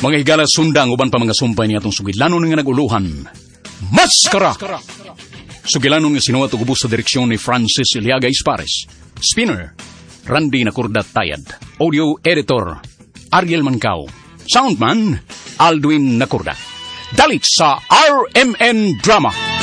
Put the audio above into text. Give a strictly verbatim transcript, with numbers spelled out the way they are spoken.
Mga higala sundang uban pa mga sumpay ni atong sugidlanon nga naguluhan. Maskara! Sugilanon nga sinuwat ug ubos sa direksyon ni Francis Iliaga Ispares. Spinner, Randy Nakurdat Tayad. Audio editor, Ariel Mancao. Soundman, Aldwin Nakurdat. Dalit sa R M N Drama.